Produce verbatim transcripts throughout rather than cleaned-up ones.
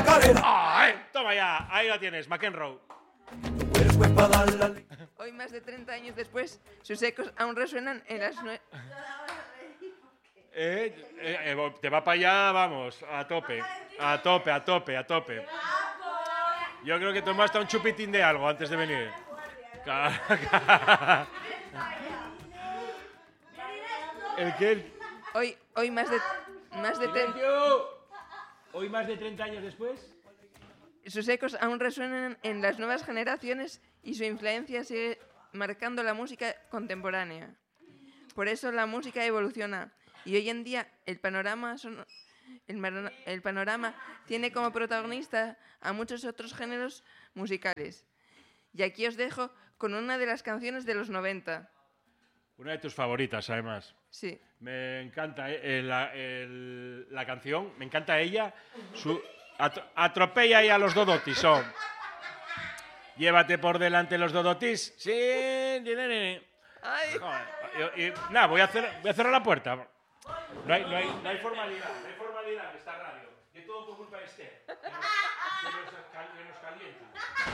Macarena. ¡Ay! Toma ya, ahí la tienes, McEnroe. Hoy, más de treinta años después, sus ecos aún resuenan en las... Nue- Eh, eh, eh, te va para allá, vamos, a tope, a tope, a tope, a tope. Yo creo que tomaste un chupitín de algo antes de venir. ¿El qué? Hoy, hoy más de... Más de treinta... Hoy más de treinta años después. Sus ecos aún resuenan en las nuevas generaciones y su influencia sigue marcando la música contemporánea. Por eso la música evoluciona y hoy en día el panorama, son, el, marona- el panorama tiene como protagonista a muchos otros géneros musicales. Y aquí os dejo con una de las canciones de los noventa. Una de tus favoritas, además. Sí. Me encanta eh, la, el- la canción, me encanta ella. Su, at- atropella ahí a los Dodotis, son. Llévate por delante los Dodotis. Sí. Ay. Joder, y- y- nada, voy a, hacer, voy a cerrar la puerta. No hay, no, hay, no hay formalidad, no hay formalidad en esta radio. Y todo por culpa de Esther. Que nos, que nos, cal- que nos calienta.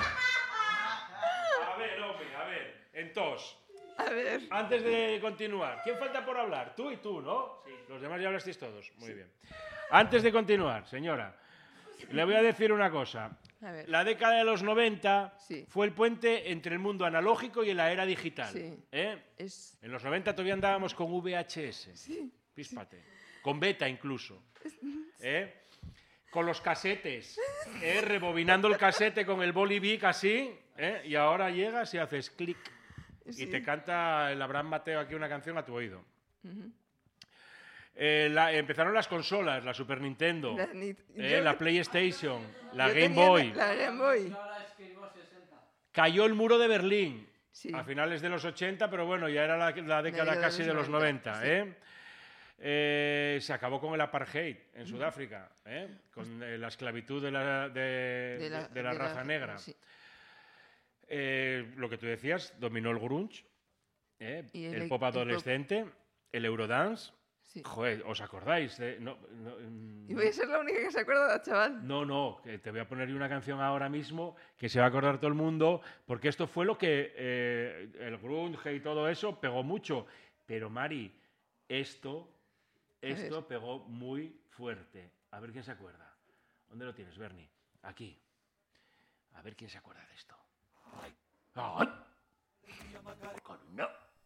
A ver, hombre, a ver. Entonces, A ver. antes de continuar, ¿quién falta por hablar? Tú y tú, ¿no? Sí. Los demás ya hablasteis todos. Muy bien. Antes de continuar, señora, le voy a decir una cosa. A ver. La década de los noventa Sí. fue el puente entre el mundo analógico y la era digital. Sí. ¿eh? Es... En los noventa todavía andábamos con V H S. Sí. Píspate. Con beta incluso. ¿eh? Con los casetes. ¿eh? Rebobinando el casete con el bolivic así. ¿eh? Y ahora llegas y haces clic. Sí. Y te canta el Abraham Mateo aquí una canción a tu oído. Ujú. Eh, la- empezaron las consolas, la Super Nintendo, La ni- eh, yo- la PlayStation, la yo Game tenía Boy. La, la Game Boy. Cayó el muro de Berlín Sí. a finales de los ochenta, pero bueno, ya era la, la década Medio de casi los de los noventa, noventa. sí. ¿eh? Eh, se acabó con el apartheid en Sudáfrica, ¿eh? con eh, la esclavitud de la, de, De la, de la de raza negra. sí. Eh, lo que tú decías, dominó el grunge, ¿eh? Y el, el- pop el pop. adolescente, el eurodance. Sí. Joder, ¿os acordáis? de- no, no, mm, Y voy a ser la única que se acuerda, chaval. no, no, que te voy a poner una canción ahora mismo que se va a acordar todo el mundo, porque esto fue lo que eh, el grunge y todo eso pegó mucho. Pero Mari, esto, esto pegó muy fuerte. A ver quién se acuerda. ¿Dónde lo tienes, Bernie? Aquí. A ver quién se acuerda de esto. Ay. ¡Ay! Coño.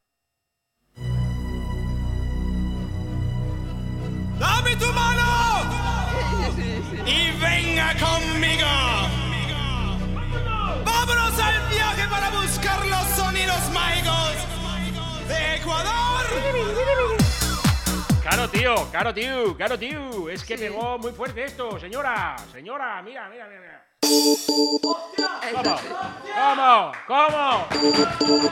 ¡Dame tu mano! Sí, sí. ¡Y venga conmigo! ¡Vámonos al viaje para buscar los sonidos mágicos de Ecuador! Claro, tío, claro, tío, claro, tío. Es que Sí. pegó muy fuerte esto, señora. Señora, mira, mira, mira. mira. Eso ¿Cómo? sí. ¿Cómo? ¿Cómo?